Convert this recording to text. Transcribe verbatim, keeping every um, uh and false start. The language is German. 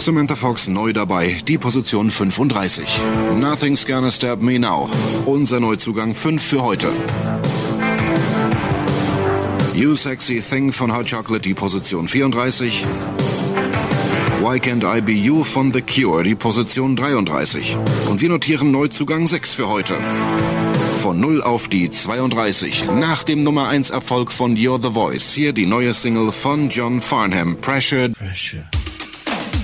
Samantha Fox neu dabei, die Position fünfunddreißig. Nothing's Gonna Stop Me Now, unser Neuzugang fünf für heute. You Sexy Thing von Hot Chocolate, die Position vierunddreißig. Why Can't I Be You von The Cure, die Position dreiunddreißig. Und wir notieren Neuzugang sechs für heute. Von null auf die zweiunddreißig. Nach dem Nummer eins Erfolg von You're the Voice. Hier die neue Single von John Farnham, Pressure. Pressure.